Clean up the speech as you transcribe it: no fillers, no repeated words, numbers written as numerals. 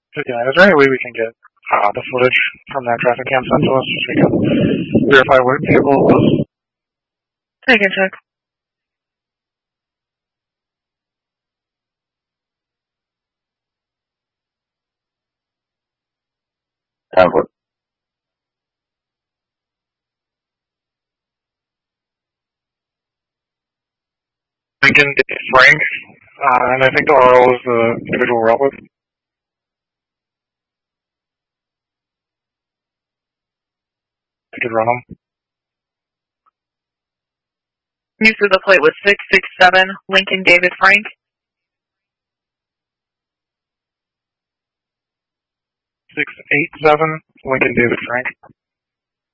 59. Is there any way we can get the footage from that traffic cam sent to us so we can verify what vehicle it was? Take a check. Template. Lincoln Frank, and I think the RL is the individual we're out with. I could run them. Use of the plate was 667 Lincoln David Frank. 687 Lincoln David Frank.